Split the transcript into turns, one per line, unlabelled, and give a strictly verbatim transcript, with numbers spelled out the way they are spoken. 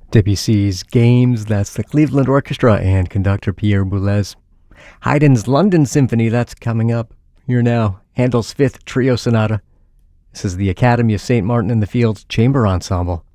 Debussy's Games, that's the Cleveland Orchestra and conductor Pierre Boulez. Haydn's London Symphony, that's coming up. Here now, Handel's Fifth Trio Sonata. This is the Academy of Saint Martin in the Fields Chamber Ensemble.